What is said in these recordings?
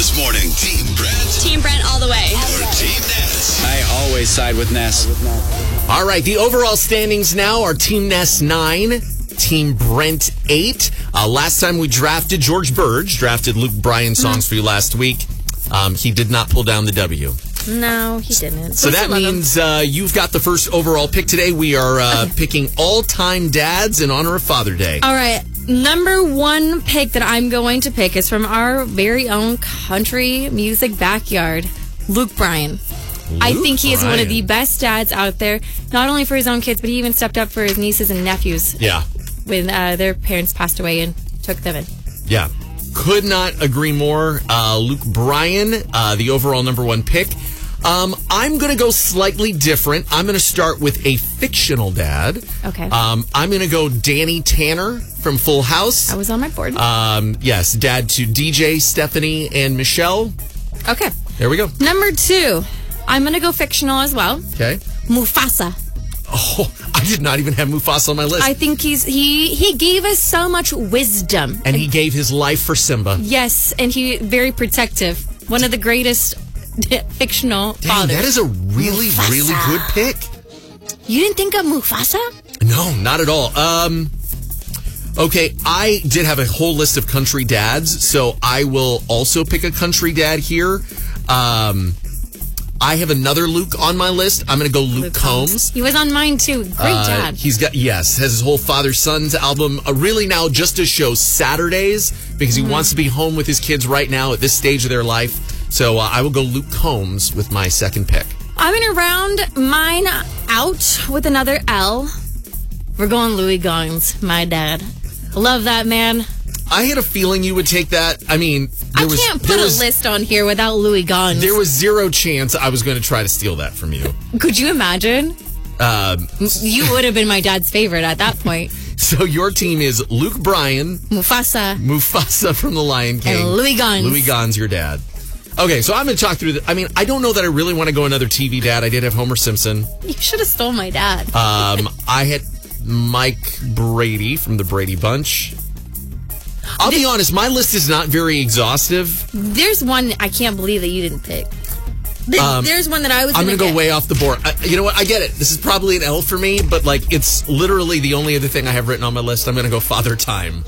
This morning, Team Brent Team Brent all the way. or Team Ness. I always side with Ness. All right, the overall standings now are Team Ness 9, Team Brent 8. Last time we drafted, George Burge drafted Luke Bryan songs for you last week. He did not pull down the W. No, he didn't. So that means you've got the first overall pick today. We are picking all-time dads in honor of Father Day. All right. Number one pick that I'm going to pick is from our very own country music backyard, Luke Bryan. I think he is one of the best dads out there, not only for his own kids, but he even stepped up for his nieces and nephews. Yeah. When their parents passed away and took them in. Yeah. Could not agree more. Luke Bryan, the overall number one pick. I'm going to go slightly different. I'm going to start with a fictional dad. Okay. I'm going to go Danny Tanner from Full House. I was on my board. Yes, dad to DJ, Stephanie, and Michelle. Okay. There we go. Number two, I'm going to go fictional as well. Okay. Mufasa. Oh, I did not even have Mufasa on my list. I think he gave us so much wisdom. And he gave his life for Simba. Yes, and he very protective. One of the greatest fictional fathers. That is a really, Mufasa. really good pick. You didn't think of Mufasa? No, not at all. Okay, I did have a whole list of country dads, so I will also pick a country dad here. I have another Luke on my list. I'm going to go Luke Combs. He was on mine too. Great dad. He's got, has his whole Father Sons album, really now just to show Saturdays, because he wants to be home with his kids right now at this stage of their life. So I will go Luke Combs with my second pick. I'm going to round mine out with another L. We're going Louis Gons, my dad. I love that man. I had a feeling you would take that. I mean, I can't put a list on here without Louis Gons. There was zero chance I was going to try to steal that from you. Could you imagine? You would have been my dad's favorite at that point. So your team is Luke Bryan, Mufasa from The Lion King, and Louis Gons. Louis Gons, your dad. Okay, so I'm going to talk through I don't know that I really want to go another TV dad. I did have Homer Simpson. You should have stole my dad. I had Mike Brady from the Brady Bunch. I'll be honest, my list is not very exhaustive. There's one I can't believe that you didn't pick. There's one that I was I'm going to get. go way off the board. You know what? I get it. This is probably an L for me, but it's literally the only other thing I have written on my list. I'm going to go Father Time.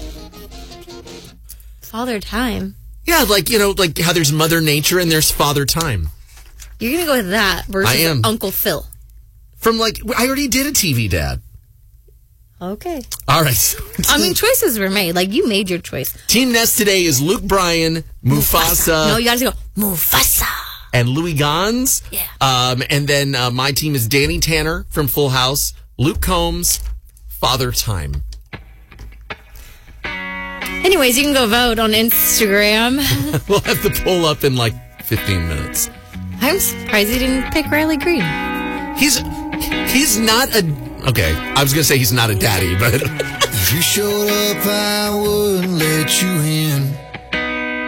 Father Time? Yeah, like how there's Mother Nature and there's Father Time. You're going to go with that versus Uncle Phil. From I already did a TV dad. Okay. All right. Choices were made. You made your choice. Team Nest today is Luke Bryan, Mufasa. No, you got to go Mufasa. And Louis Gons. Yeah. And then my team is Danny Tanner from Full House, Luke Combs, Father Time. Anyways, you can go vote on Instagram. We'll have the poll up in 15 minutes. I'm surprised he didn't pick Riley Green. He's not a... Okay, I was going to say he's not a daddy, but... If you showed up, I wouldn't let you in.